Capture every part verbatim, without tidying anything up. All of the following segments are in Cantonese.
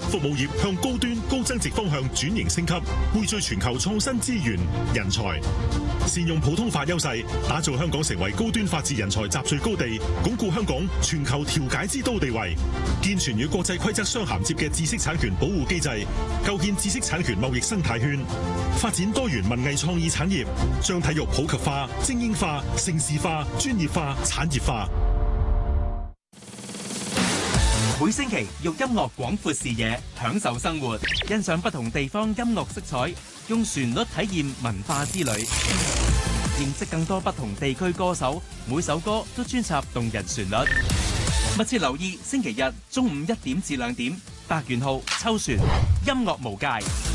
服務業向高端高增值方向轉型升級，匯聚全球創新資源、人才，善用普通法優勢，打造香港成為高端法治人才集聚高地，鞏固香港全球調解之都地位，健全與國際規則相銜接嘅知識產權保護機制，構建知識產權貿易生態圈，發展多元文藝創意產業，將體育普及化、精英化、盛事化、專業化、產業化。 每星期用音樂廣闊視野，享受生活，欣賞不同地方音樂色彩，用旋律體驗文化之旅，認識更多不同地區歌手，每首歌都專插動人旋律。密切留意星期日中午一點至兩點，白元號秋旋，音樂無界。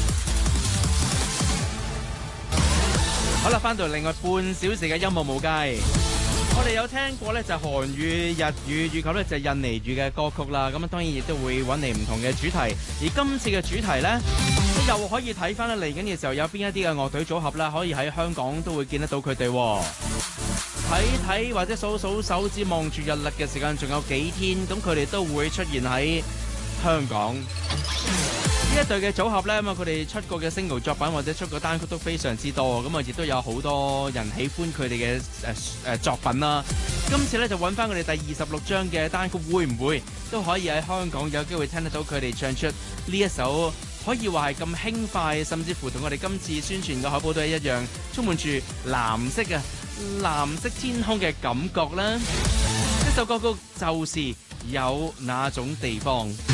好啦，翻到另外半小時嘅音樂無界。我哋有聽過咧就韓語、日語以及咧就印尼語嘅歌曲啦，咁啊當然亦都會揾嚟唔同嘅主題，而今次嘅主題咧又可以睇翻咧嚟緊嘅時候有邊一啲嘅樂隊組合啦，可以喺香港都會見得到佢哋。睇睇或者數數手指望住日曆嘅時間仲有幾天，咁佢哋都會出現喺香港。呢一隊嘅組合咧，咁啊佢哋出過嘅 single 作品或者出過單曲都非常之多，咁啊亦都有好多人喜歡佢哋嘅誒誒作品啦。今次咧就揾翻佢哋第二十六張嘅單曲，會唔會都可以喺香港有機會聽得到佢哋唱出呢一首可以話係咁輕快，甚至乎同我哋今次宣傳嘅海報都係一樣，充滿住藍色嘅藍色天空嘅感覺啦。呢首歌曲就是有那種地方。